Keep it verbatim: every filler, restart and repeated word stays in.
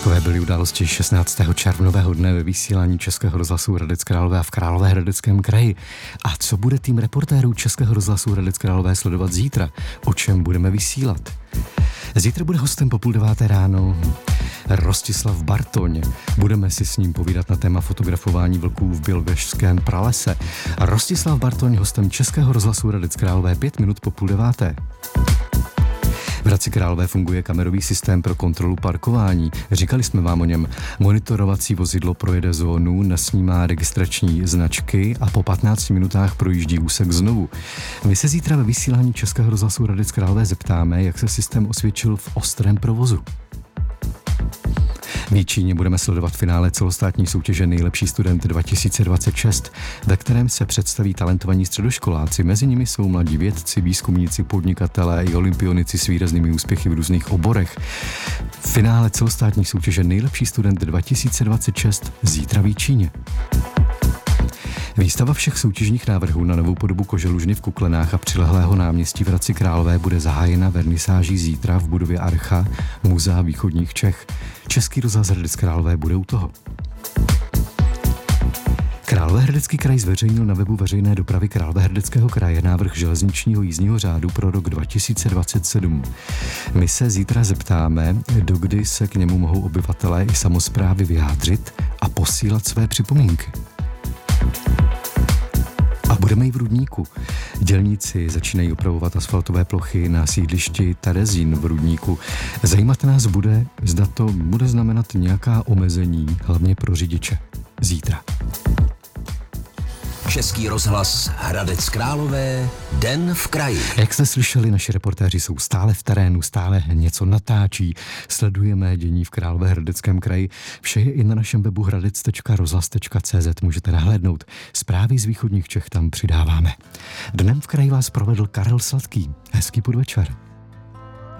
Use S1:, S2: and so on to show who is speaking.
S1: Takové byly události šestnáctého červnového dne ve vysílání Českého rozhlasu Hradec Králové a v Královéhradeckém kraji. A co bude tým reportérů Českého rozhlasu Hradec Králové sledovat zítra? O čem budeme vysílat? Zítra bude hostem po půl deváté ráno Rostislav Bartoň. Budeme si s ním povídat na téma fotografování vlků v Bělověžském pralese. Rostislav Bartoň hostem Českého rozhlasu Hradec Králové pět minut po půl deváté. V Hradci Králové funguje kamerový systém pro kontrolu parkování. Říkali jsme vám o něm. Monitorovací vozidlo projede zónu, nasnímá registrační značky a po patnácti minutách projíždí úsek znovu. My se zítra ve vysílání Českého rozhlasu Hradec Králové zeptáme, jak se systém osvědčil v ostrém provozu. V Jičíně budeme sledovat finále celostátní soutěže Nejlepší student dva tisíce dvacet šest, ve kterém se představí talentovaní středoškoláci. Mezi nimi jsou mladí vědci, výzkumníci, podnikatelé i olympionici s výraznými úspěchy v různých oborech. Finále celostátní soutěže Nejlepší student dva tisíce dvacet šest zítra v Jičíně. Výstava všech soutěžních návrhů na novou podobu Koželužny v Kuklenách a přilehlého náměstí v Hradci Králové bude zahájena vernisáží zítra v budově Archa Muzea východních Čech. Český rozhlas Hradec Králové bude u toho. Královéhradecký kraj zveřejnil na webu veřejné dopravy Královéhradeckého kraje návrh železničního jízdního řádu pro rok dva tisíce dvacet sedm. My se zítra zeptáme, dokdy se k němu mohou obyvatelé i samosprávy vyjádřit a posílat své připomínky. A budeme i v Rudníku. Dělníci začínají opravovat asfaltové plochy na sídlišti Terezín v Rudníku. Zajímat nás bude, zda to bude znamenat nějaká omezení, hlavně pro řidiče. Zítra.
S2: Český rozhlas Hradec Králové, den v kraji.
S1: Jak jste slyšeli, naši reportéři jsou stále v terénu, stále něco natáčí. Sledujeme dění v Královéhradeckém kraji. Vše je i na našem webu hradec tečka rozhlas tečka cé zet. Můžete nahlédnout. Zprávy z východních Čech tam přidáváme. Dnem v kraji vás provedl Karel Sladký. Hezký podvečer.